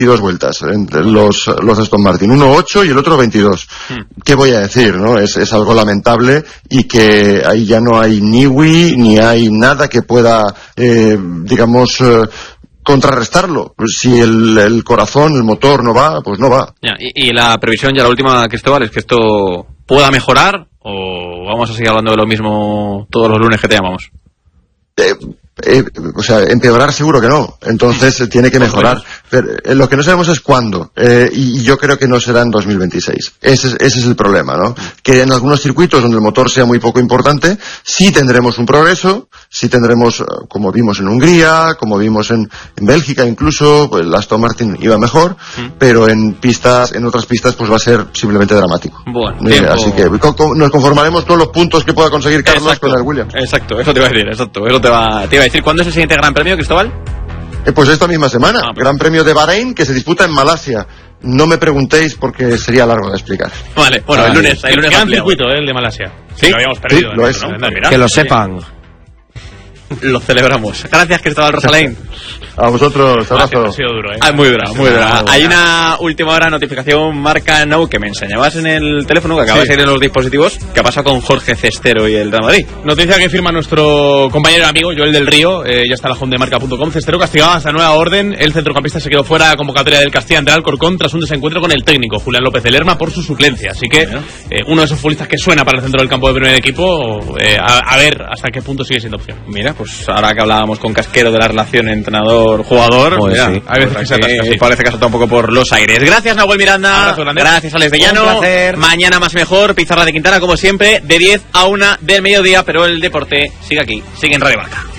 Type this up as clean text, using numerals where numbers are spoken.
22 vueltas entre los Aston Martin, uno 8 y el otro 22. ¿Qué voy a decir, no? Es algo lamentable, y que ahí ya no hay niwi ni hay nada que pueda, contrarrestarlo. Si el corazón, el motor no va, pues no va. Ya, y la previsión, ya la última, Cristóbal, es que esto pueda mejorar, o vamos a seguir hablando de lo mismo todos los lunes que te llamamos. Empeorar seguro que no, entonces tiene que mejorar, pero lo que no sabemos es cuándo, y yo creo que no será en 2026. Ese es el problema, ¿no? Que en algunos circuitos donde el motor sea muy poco importante, sí tendremos un progreso, sí tendremos, como vimos en Hungría, como vimos en Bélgica incluso, pues el Aston Martin iba mejor, pero en otras pistas pues va a ser simplemente dramático. Bueno, así que nos conformaremos con los puntos que pueda conseguir Carlos con el Williams. Exacto, eso te iba a decir, eso te iba a decir. ¿Cuándo es el siguiente Gran Premio, Cristóbal? Pues esta misma semana, Gran Premio de Bahrein, que se disputa en Malasia. No me preguntéis porque sería largo de explicar. Vale, bueno, el lunes gran circuito, el de Malasia. Sí, lo habíamos perdido. Sí, lo es. ¿No? Que lo sepan. Lo celebramos. Gracias, Cristóbal Rosalén. A vosotros, abrazo. Ha sido duro, muy dura. Hay una última hora notificación marca Now que me enseñabas en el teléfono, que acaba de salir en los dispositivos. ¿Qué ha pasado con Jorge Cestero y el Real Madrid? Noticia que firma nuestro compañero y amigo Joel del Río, ya está en la home de marca.com. Cestero castigado hasta nueva orden. El centrocampista se quedó fuera de la convocatoria del Castilla ante el Alcorcón tras un desencuentro con el técnico Julián López de Lerma por su suplencia. Así que uno de esos futbolistas que suena para el centro del campo de primer equipo, a ver hasta qué punto sigue siendo opción. Mira, pues ahora que hablábamos con Casquero de la relación entrenador-jugador, hay veces que parece que ha saltado un poco por los aires. Gracias, Nahuel Miranda. Gracias, Alex de Llano. Mañana más mejor. Pizarra de Quintana, como siempre, de 10 a 1 del mediodía. Pero el deporte sigue aquí, sigue en Radio Marca.